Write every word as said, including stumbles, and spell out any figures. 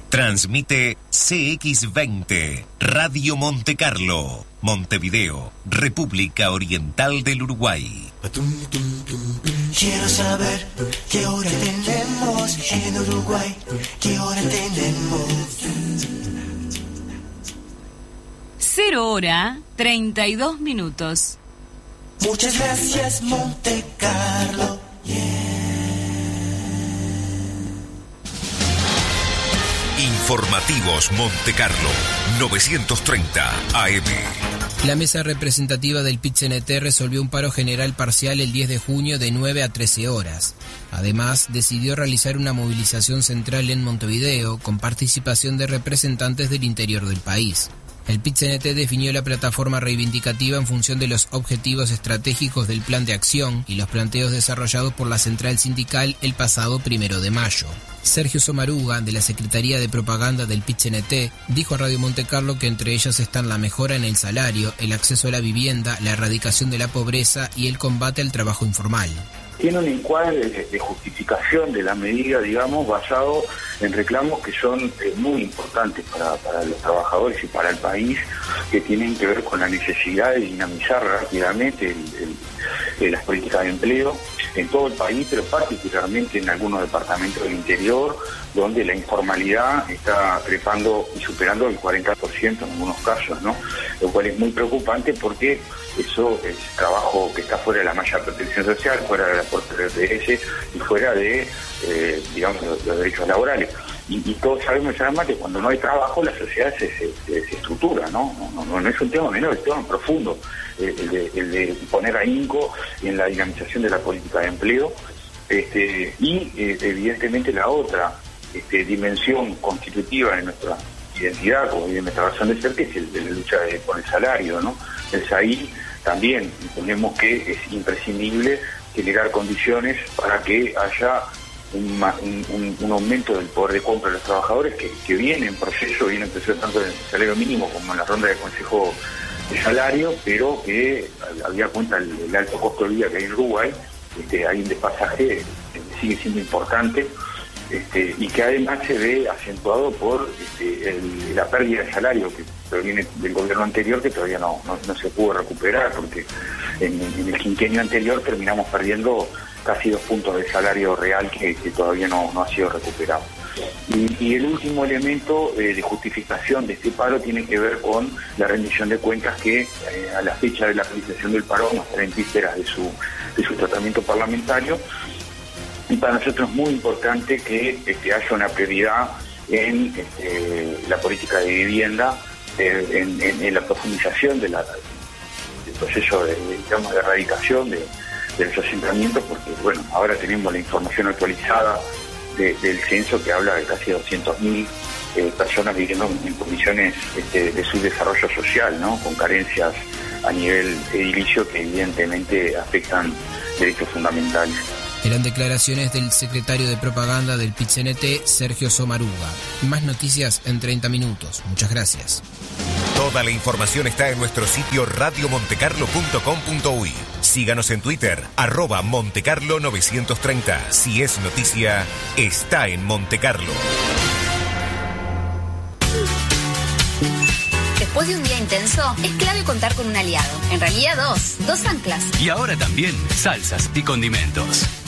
Transmite C X veinte, Radio Monte Carlo, Montevideo, República Oriental del Uruguay. Quiero saber qué hora tenemos en Uruguay, qué hora tenemos. Cero hora, treinta y dos minutos. Muchas gracias, Monte Carlo. Yeah. Informativos Monte Carlo, novecientos treinta A M. La mesa representativa del P I T C N T resolvió un paro general parcial el diez de junio de nueve a trece horas. Además, decidió realizar una movilización central en Montevideo con participación de representantes del interior del país. El P I T C N T definió la plataforma reivindicativa en función de los objetivos estratégicos del plan de acción y los planteos desarrollados por la central sindical el pasado primero de mayo. Sergio Somaruga, de la Secretaría de Propaganda del P I T C N T, dijo a Radio Monte Carlo que entre ellas están la mejora en el salario, el acceso a la vivienda, la erradicación de la pobreza y el combate al trabajo informal. Tiene un encuadre de, de justificación de la medida, digamos, basado en reclamos que son eh, muy importantes para, para los trabajadores y para el país, que tienen que ver con la necesidad de dinamizar rápidamente el, el, el, las políticas de empleo en todo el país, pero particularmente en algunos departamentos del interior, donde la informalidad está trepando y superando el cuarenta por ciento en algunos casos, ¿no? Lo cual es muy preocupante porque eso es trabajo que está fuera de la malla de protección social, fuera del aporte del R T S y fuera de, eh, digamos, los, los derechos laborales. Y, y todos sabemos además que cuando no hay trabajo la sociedad se, se, se desestructura, ¿no? No, no, no es un tema menor, es un tema profundo, eh, el, de, el de poner ahínco en la dinamización de la política de empleo, este, y eh, evidentemente la otra este, dimensión constitutiva de nuestra identidad, como de nuestra razón de ser, que es el de la lucha de, por el salario, ¿no? Es ahí también entendemos que es imprescindible generar condiciones para que haya un, un, un aumento del poder de compra de los trabajadores, que, que viene en proceso, viene en proceso tanto en el salario mínimo como en la ronda de consejo de salario, pero que había cuenta el, el alto costo de vida que hay en Uruguay, este, hay un despasaje que sigue siendo importante, este, y que además se ve acentuado por este, el, la pérdida de salario que proviene del gobierno anterior, que todavía no, no, no se pudo recuperar, porque en, en el quinquenio anterior terminamos perdiendo casi dos puntos de salario real que, que todavía no, no ha sido recuperado. Y, y el último elemento eh, de justificación de este paro tiene que ver con la rendición de cuentas que eh, a la fecha de la realización del paro nos traen vísperas de su, de su tratamiento parlamentario. Y para nosotros es muy importante que este, haya una prioridad en este, la política de vivienda, eh, en, en, en la profundización de la, del proceso de, de, digamos, de erradicación de, de los asentamientos, porque bueno, ahora tenemos la información actualizada de, del censo que habla de casi doscientas mil eh, personas viviendo en, en condiciones este, de subdesarrollo social, ¿no? Con carencias a nivel edilicio que evidentemente afectan derechos fundamentales. Eran declaraciones del secretario de Propaganda del P I T C N T, Sergio Somaruga. Más noticias en treinta minutos. Muchas gracias. Toda la información está en nuestro sitio radio montecarlo punto com punto uy. Síganos en Twitter, arroba Montecarlo novecientos treinta. Si es noticia, está en Montecarlo. Después de un día intenso, es clave contar con un aliado. En realidad dos, dos anclas. Y ahora también salsas y condimentos.